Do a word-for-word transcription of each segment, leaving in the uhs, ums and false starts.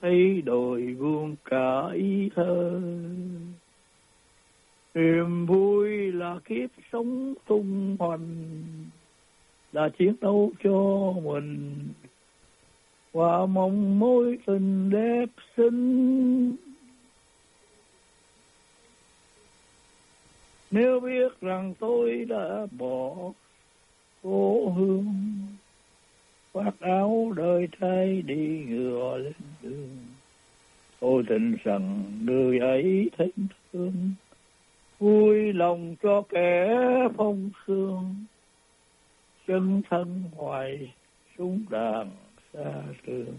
thấy đồi buông cả ý thơ. Niềm vui là kiếp sống tung hoành, là chiến đấu cho mình và mong mối tình đẹp xinh. Nếu biết rằng tôi đã bỏ cố hương, khoác áo đời trai đi ngựa lên đường, tôi tin rằng người ấy thấy thương, vui lòng cho kẻ phong sương, chân thân hoài súng đàn xa trường,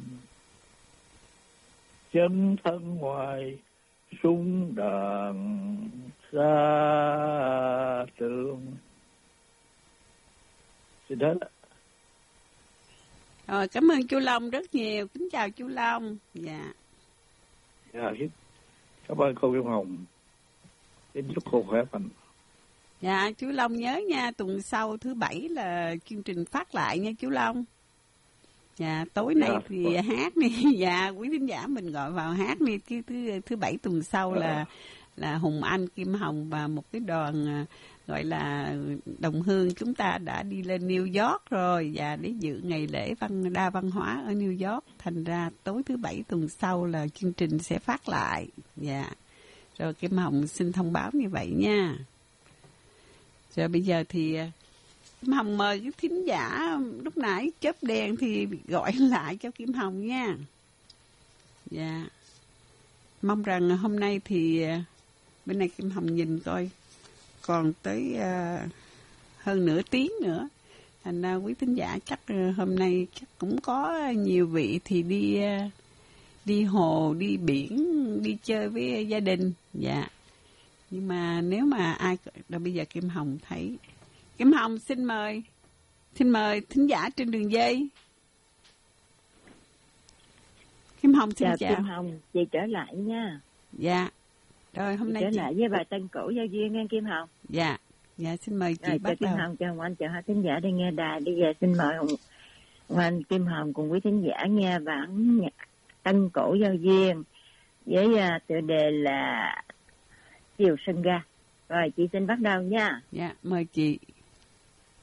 chân thân hoài súng đàn xa trường. Xin hết. Rồi, cảm ơn chú Long rất nhiều. Kính chào chú Long. Dạ. Dạ, cảm ơn cô Kim Hồng. Xin chúc cô khỏe mạnh. Dạ, chú Long nhớ nha, tuần sau thứ bảy là chương trình phát lại nha chú Long. Dạ, tối nay dạ, thì dạ. hát đi. Dạ, quý thính giả mình gọi vào hát đi. Thứ, thứ, thứ bảy tuần sau dạ. là là Hùng Anh, Kim Hồng và một cái đoàn gọi là đồng hương chúng ta đã đi lên New York rồi, và để dự ngày lễ văn đa văn hóa ở New York. Thành ra tối thứ bảy tuần sau là chương trình sẽ phát lại. Dạ. Rồi Kim Hồng xin thông báo như vậy nha. Rồi bây giờ thì Kim Hồng mời cái thính giả lúc nãy chớp đèn thì gọi lại cho Kim Hồng nha. Dạ. Mong rằng hôm nay thì bên này Kim Hồng nhìn coi còn tới uh, hơn nửa tiếng nữa. Thành ra quý thính giả chắc uh, hôm nay chắc cũng có nhiều vị thì đi uh, đi hồ, đi biển, đi chơi với gia đình. Dạ. Nhưng mà nếu mà ai rồi bây giờ Kim Hồng thấy Kim Hồng xin mời xin mời thính giả trên đường dây. Kim Hồng xin chào. chào Kim Hồng, chị trở lại nha. Dạ. Rồi hôm chị nay trở chị... lại với bài Tân Cổ Giao Duyên nghe Kim Hồng. Dạ. Dạ xin mời chị rồi, bắt Kim đầu. Hồng, chào Hồng Anh, chào hai thính giả đi nghe đài. Bây giờ xin mời Hồng Anh, Kim Hồng cùng quý thính giả nghe bản nhạc Tân Cổ Giao Duyên với uh, tựa đề là Chiều Sân Ga. Rồi chị xin bắt đầu nha. Dạ, mời chị.